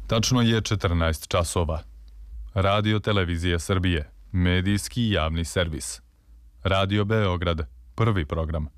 Tačno je 14 časova. Radio Televizija Srbije, medijski javni servis. Radio Beograd, prvi program.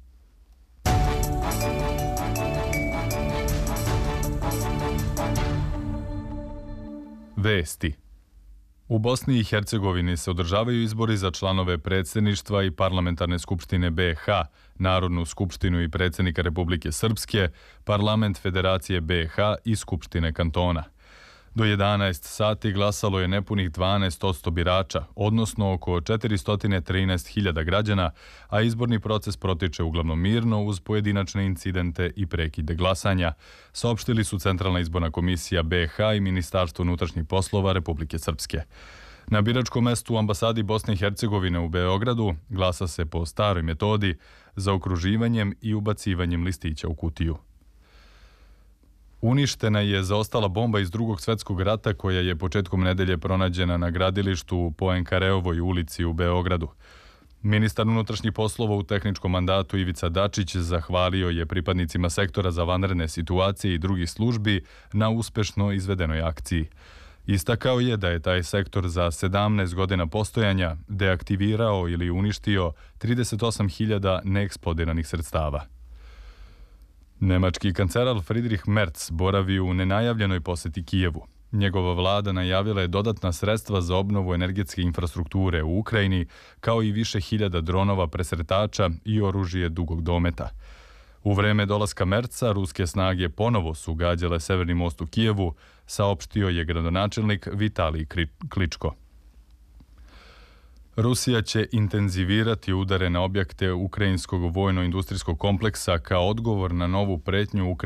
Vesti. U Bosni i Hercegovini se održavaju izbori za članove predsjedništva i parlamentarne skupštine BiH, Narodnu skupštinu i predsjednika Republike Srpske, parlament Federacije BiH i skupštine kantona. Do 11 sati glasalo je nepunih 12% birača, odnosno oko 413.000 građana, a izborni proces protiče uglavnom mirno uz pojedinačne incidente i prekide glasanja, saopštili su Centralna izborna komisija BiH i Ministarstvo unutrašnjih poslova Republike Srpske. Na biračkom mestu u ambasadi Bosne i Hercegovine u Beogradu glasa se po staroj metodi zaokruživanjem i ubacivanjem listića u kutiju. Uništena je zaostala bomba iz Drugog svjetskog rata koja je početkom nedelje pronađena na gradilištu u Poenkareovoj ulici u Beogradu. Ministar unutrašnjih poslova u tehničkom mandatu Ivica Dačić zahvalio je pripadnicima sektora za vanredne situacije i drugih službi na uspešno izvedenoj akciji. Istakao je da je taj sektor za 17 godina postojanja deaktivirao ili uništio 38.000 neeksplodiranih sredstava. Nemački kancelar Friedrich Merz boravi u nenajavljenoj posjeti Kijevu. Njegova vlada najavila je dodatna sredstva za obnovu energetske infrastrukture u Ukrajini, kao i više hiljada dronova presretača i oružje dugog dometa. U vreme dolaska Merza, ruske snage ponovo su gađale Severni most u Kijevu, saopštio je gradonačelnik Vitalij Kličko. Rusija će intenzivirati udare na objekte ukrajinskog vojno-industrijskog kompleksa kao odgovor na novu pretnju